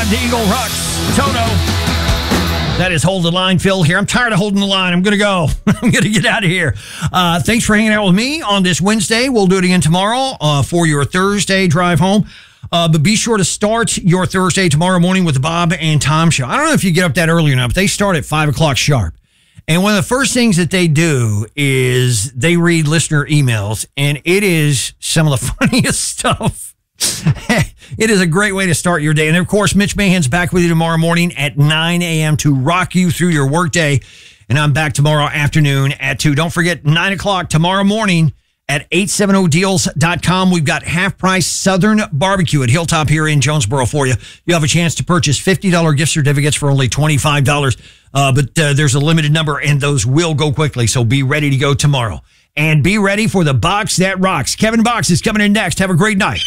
the Eagle Rocks. Toto. That is Hold the Line, Phil here. I'm tired of holding the line. I'm going to go. I'm going to get out of here. Thanks for hanging out with me on this Wednesday. We'll do it again tomorrow for your Thursday drive home. But be sure to start your Thursday tomorrow morning with the Bob and Tom Show. I don't know if you get up that early or not, but they start at 5 o'clock sharp. And one of the first things that they do is they read listener emails, and it is some of the funniest stuff. It is a great way to start your day. And of course, Mitch Mahan's back with you tomorrow morning at 9 a.m. to rock you through your workday. And I'm back tomorrow afternoon at 2. Don't forget, 9 o'clock tomorrow morning at 870deals.com. We've got half-price Southern Barbecue at Hilltop here in Jonesboro for you. You have a chance to purchase $50 gift certificates for only $25. But there's a limited number, and those will go quickly. So be ready to go tomorrow. And be ready for the Box That Rocks. Kevin Box is coming in next. Have a great night.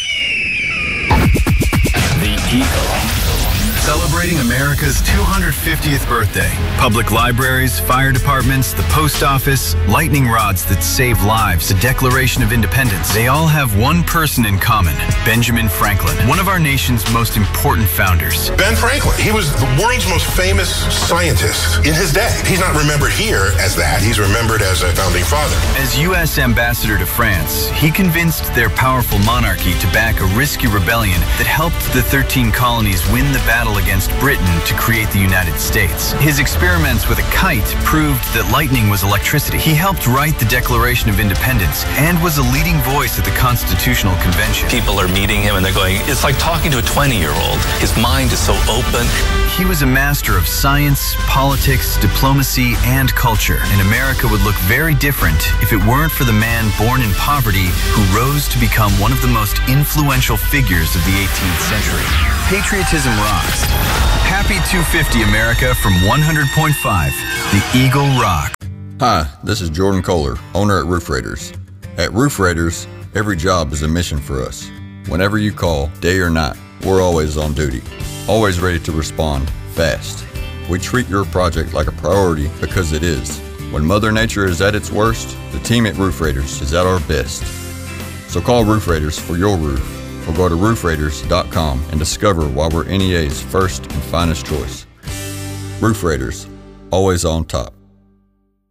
The Eagle. Celebrating America's 250th birthday. Public libraries, fire departments, the post office, lightning rods that save lives, the Declaration of Independence. They all have one person in common, Benjamin Franklin, one of our nation's most important founders. Ben Franklin, he was the world's most famous scientist in his day. He's not remembered here as that. He's remembered as a founding father. As U.S. ambassador to France, he convinced their powerful monarchy to back a risky rebellion that helped the 13 colonies win the battle against Britain to create the United States. His experiments with a kite proved that lightning was electricity. He helped write the Declaration of Independence and was a leading voice at the Constitutional Convention. People are meeting him and they're going, it's like talking to a 20-year-old. His mind is so open. He was a master of science, politics, diplomacy, and culture. And America would look very different if it weren't for the man born in poverty who rose to become one of the most influential figures of the 18th century. Patriotism rocks. Happy 250, America, from 100.5, the Eagle Rock. Hi, this is Jordan Kohler, owner at Roof Raiders. At Roof Raiders, every job is a mission for us. Whenever you call, day or night, we're always on duty, always ready to respond fast. We treat your project like a priority because it is. When Mother Nature is at its worst, the team at Roof Raiders is at our best. So call Roof Raiders for your roof, or go to roofraiders.com and discover why we're NEA's first and finest choice. Roof Raiders, always on top.